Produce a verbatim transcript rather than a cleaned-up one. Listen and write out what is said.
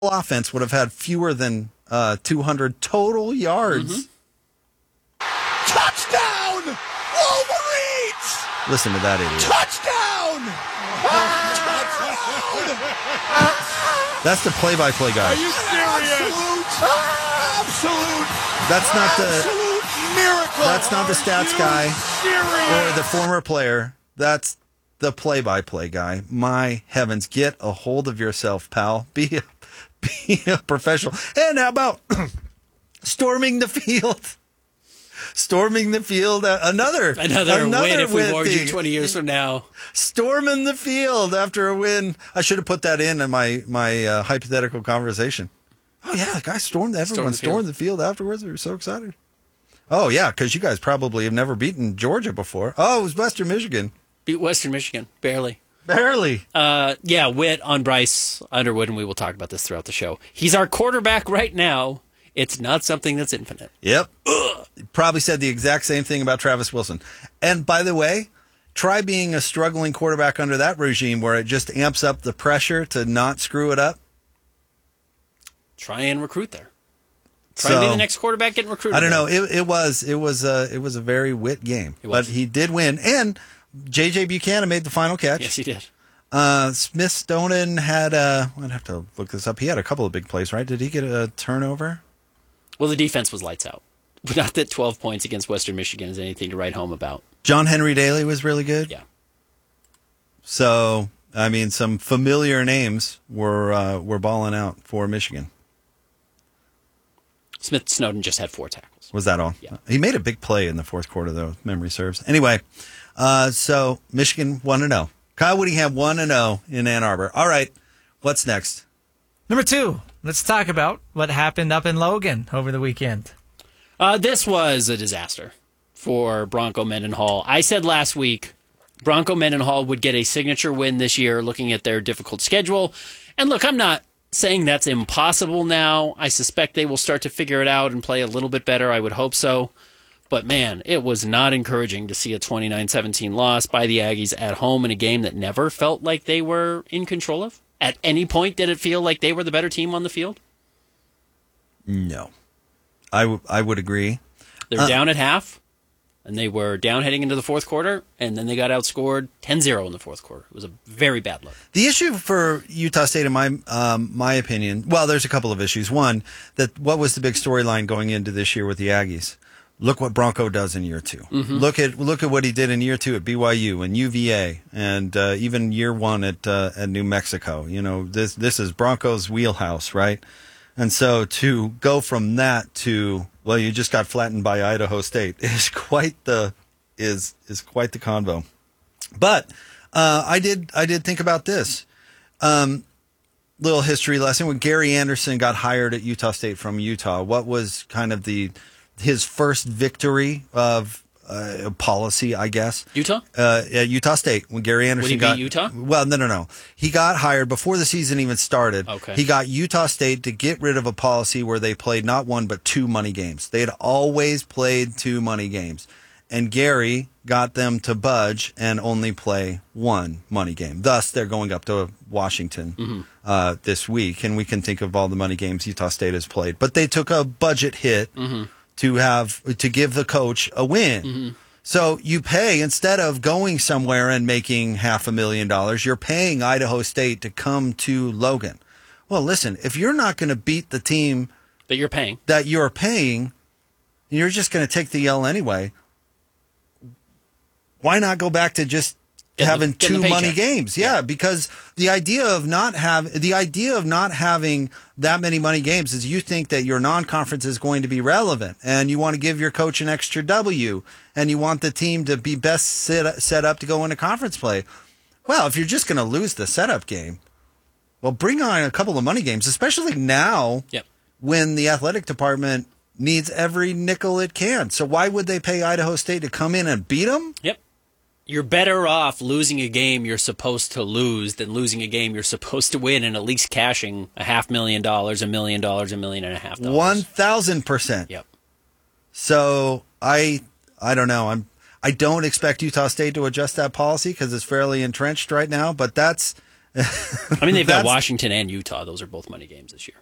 offense would have had fewer than uh, two hundred total yards. Mm-hmm. Touchdown, Wolverines! Listen to that idiot. Touchdown! Touchdown! That's the play-by-play guy. Are you serious? Absolute, absolute, That's not the absolute miracle. That's not the stats guy Serious? or the former player. That's the play-by-play guy. My heavens, get a hold of yourself, pal. Be a, be a professional. And how about storming the field? Storming the field. Uh, another Another, another win if we win warned you thing. twenty years from now. Storming the field after a win. I should have put that in in my my uh, hypothetical conversation. Oh yeah, the guy stormed. Everyone Stormed the stormed the field afterwards. They were so excited. Oh yeah, because you guys probably have never beaten Georgia before. Oh, it was Western Michigan. Beat Western Michigan, barely. Barely. Uh, yeah, Witt on Bryce Underwood, and we will talk about this throughout the show. He's our quarterback right now. It's not something that's infinite. Yep. Ugh. Probably said the exact same thing about Travis Wilson. And by the way, try being a struggling quarterback under that regime where it just amps up the pressure to not screw it up. Try and recruit there. Try So, to be the next quarterback getting recruited. I don't know. there. It, it was it was a it was a very Witt game, It was. but he did win. And J J Buchanan made the final catch. Yes, he did. Uh, Smith Stonen had a. I'd have to look this up. He had a couple of big plays, right? Did he get a turnover? Well, the defense was lights out. Not that twelve points against Western Michigan is anything to write home about. John Henry Daly was really good. Yeah. So I mean, some familiar names were uh, were balling out for Michigan. Smith Snowden just had four tackles. Was that all? Yeah. He made a big play in the fourth quarter, though, if memory serves. Anyway, uh, so Michigan one and oh. Kyle Whittingham one and oh in Ann Arbor. All right, what's next? Number two, let's talk about what happened up in Logan over the weekend. Uh, this was a disaster for Bronco Mendenhall. I said last week Bronco Mendenhall would get a signature win this year looking at their difficult schedule. And look, I'm not saying that's impossible now. I suspect they will start to figure it out and play a little bit better. I would hope so. But man, it was not encouraging to see a twenty-nine seventeen loss by the Aggies at home in a game that never felt like they were in control of. At any point, did it feel like they were the better team on the field? No. I, w- I would agree. They were Uh, down at half, and they were down heading into the fourth quarter, and then they got outscored ten zero in the fourth quarter. It was a very bad look. The issue for Utah State, in my um, my opinion, well, there's a couple of issues. One, that what was the big storyline going into this year with the Aggies? Look what Bronco does in year two. Mm-hmm. Look at look at what he did in year two at B Y U and U V A, and uh, even year one at uh, at New Mexico. You know, this this is Bronco's wheelhouse, right? And so to go from that to, well, you just got flattened by Idaho State is quite the is is quite the convo. But uh, I did I did think about this. Um, little history lesson. When Gary Anderson got hired at Utah State from Utah, what was kind of the his first victory of uh, policy, I guess? Utah? Uh, at Utah State, when Gary Anderson he beat got Utah? Well, no, no, no. He got hired before the season even started. Okay. He got Utah State to get rid of a policy where they played not one but two money games. They had always played two money games, and Gary got them to budge and only play one money game. Thus, they're going up to Washington Mm-hmm. uh, this week, and we can think of all the money games Utah State has played. But they took a budget hit Mm-hmm. to have to give the coach a win. Mm-hmm. So you pay, instead of going somewhere and making half a million dollars, you're paying Idaho State to come to Logan. Well, listen, if you're not going to beat the team That you're paying. that you're paying, you're just going to take the L anyway. Why not go back to just Get the- having get the two money paycheck. games? Yeah, Yeah. because the idea of not have the idea of not having that many money games is you think that your non-conference is going to be relevant, and you want to give your coach an extra W, and you want the team to be best set, set up to go into conference play. Well, if you're just going to lose the setup game, well, bring on a couple of money games, especially now Yep. when the athletic department needs every nickel it can. So why would they pay Idaho State to come in and beat them? Yep. You're better off losing a game you're supposed to lose than losing a game you're supposed to win and at least cashing a half million dollars, a million dollars, a million and a half dollars. One thousand percent. Yep. So I I don't know. I'm I don't expect Utah State to adjust that policy because it's fairly entrenched right now. But that's I mean, they've got That's- Washington and Utah. Those are both money games this year.